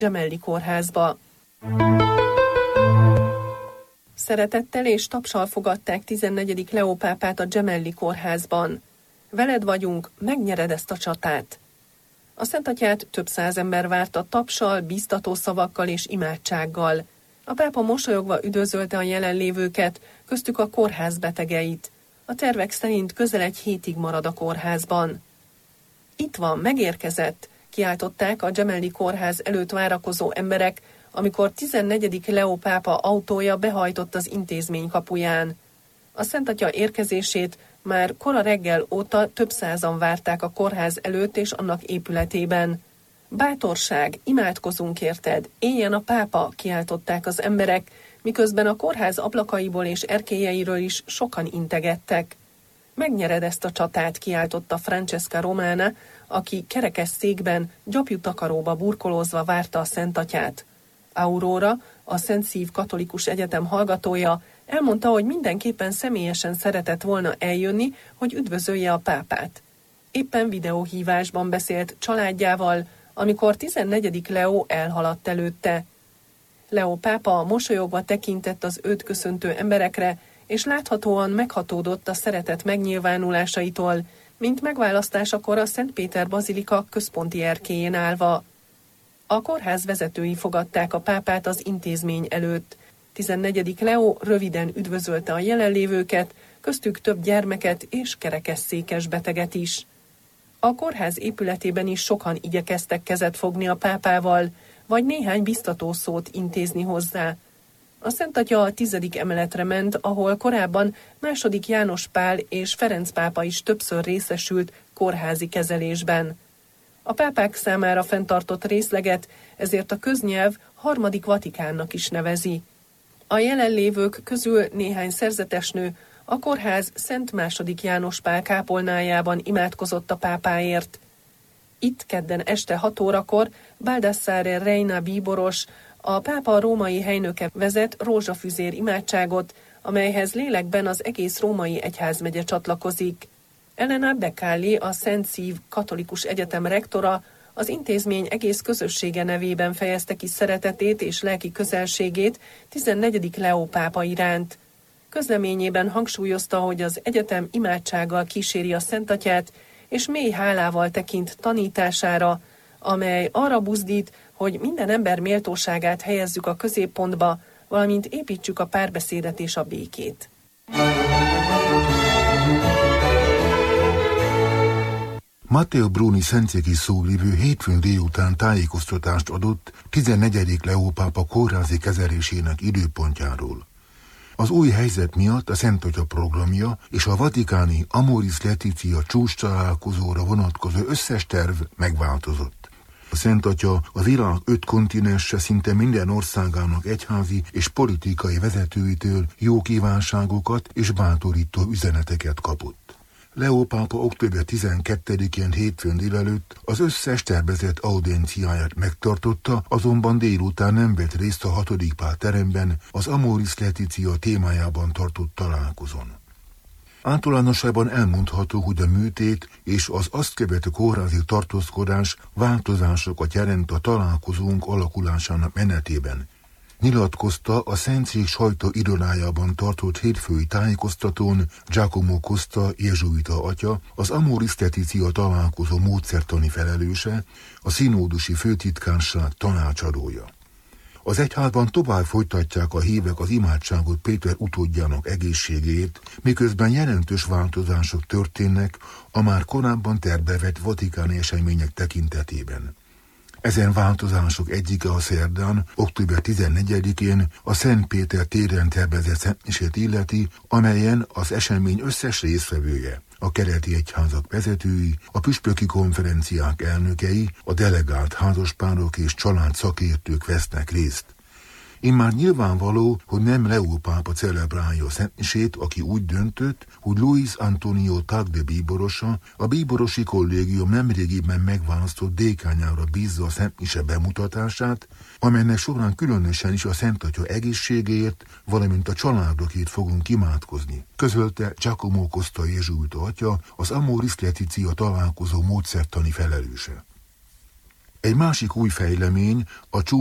Gemelli kórházba. Szeretettel és tapssal fogadták 14. Leó pápát a Gemelli kórházban. Veled vagyunk, megnyered ezt a csatát. A Szentatyát több száz ember várta tapssal, bíztató szavakkal és imádsággal. A pápa mosolyogva üdvözölte a jelenlévőket, köztük a kórház betegeit. A tervek szerint közel egy hétig marad a kórházban. Itt van, megérkezett, kiáltották a Gemelli kórház előtt várakozó emberek, amikor 14. Leó pápa autója behajtott az intézmény kapuján. A Szentatya érkezését már kora reggel óta több százan várták a kórház előtt és annak épületében. Bátorság, imádkozunk érted, éljen a pápa, kiáltották az emberek, miközben a kórház ablakaiból és erkélyeiről is sokan integettek. Megnyered ezt a csatát, kiáltotta Francesca Romana, aki kerekes székben, gyapjú takaróba burkolózva várta a Szentatyát. Aurora, a Szent Szív Katolikus Egyetem hallgatója, elmondta, hogy mindenképpen személyesen szeretett volna eljönni, hogy üdvözölje a pápát. Éppen videóhívásban beszélt családjával, amikor 14. Leó elhaladt előtte. Leó pápa mosolyogva tekintett az őt köszöntő emberekre, és láthatóan meghatódott a szeretet megnyilvánulásaitól, mint megválasztásakor a Szent Péter bazilika központi erkélyén állva. A kórház vezetői fogadták a pápát az intézmény előtt. 14. Leó röviden üdvözölte a jelenlévőket, köztük több gyermeket és kerekesszékes beteget is. A kórház épületében is sokan igyekeztek kezet fogni a pápával, vagy néhány biztató szót intézni hozzá. A Szentatya a 10. emeletre ment, ahol korábban II. János Pál és Ferenc pápa is többször részesült kórházi kezelésben. A pápák számára fenntartott részleget ezért a köznyelv 3. Vatikánnak is nevezi. A jelenlévők közül néhány szerzetesnő a kórház Szent II. János Pál kápolnájában imádkozott a pápáért. Itt kedden este 6 órakor Baldassare Reina bíboros, a pápa római helynöke vezet rózsafüzér imádságot, amelyhez lélekben az egész római egyházmegye csatlakozik. Elena Becali, a Szent Szív Katolikus Egyetem rektora, az intézmény egész közössége nevében fejezte ki szeretetét és lelki közelségét 14. Leó pápa iránt. Közleményében hangsúlyozta, hogy az egyetem imádsággal kíséri a Szentatyát, és mély hálával tekint tanítására, amely arra buzdít, hogy minden ember méltóságát helyezzük a középpontba, valamint építsük a párbeszédet és a békét. Matteo Bruni szentszéki szóvivő hétfőn délután tájékoztatást adott 14. Leó pápa kórházi kezelésének időpontjáról. Az új helyzet miatt a Szentatya programja és a vatikáni Amoris Laetitia csúcs találkozóra vonatkozó összes terv megváltozott. A Szentatya a világ 5 kontinense szinte minden országának egyházi és politikai vezetőitől jó kívánságokat és bátorító üzeneteket kapott. Leó pápa október 12-én hétfőn délelőtt az összes tervezett audienciáját megtartotta, azonban délután nem vett részt a 6. Pál teremben az Amoris Laetitia témájában tartott találkozón. Általánosságban elmondható, hogy a műtét és az azt követő kórházi tartózkodás változásokat jelent a találkozónk alakulásának menetében. Nyilatkozta a Szentszék sajtóirodájában tartott hétfői tájékoztatón Giacomo Costa jezsuita atya, az Amoris Laetitia találkozó módszertani felelőse, a színódusi főtitkárság tanácsadója. Az egyházban tovább folytatják a hívek az imádságot Péter utódjának egészségéért, miközben jelentős változások történnek a már korábban tervbe vatikáni események tekintetében. Ezen változások egyike a szerdán, október 14-én a Szent Péter téren tervezett szentmisét illeti, amelyen az esemény összes résztvevője, a keleti egyházak vezetői, a püspöki konferenciák elnökei, a delegált házaspárok és családszakértők vesznek részt. Immár nyilvánvaló, hogy nem Leó pápa celebrálja a szentmisét, aki úgy döntött, hogy Luis Antonio Tagde bíborosa a bíborosi kollégium nemrégiben megválasztott dékányára bízza a szentmise bemutatását, amelynek során különösen is a Szentatya egészségéért, valamint a családokért fogunk imádkozni, közölte Giacomo Costa jezsuita atya, az Amoris Laetitia találkozó módszertani felelőse. Egy másik új fejlemény a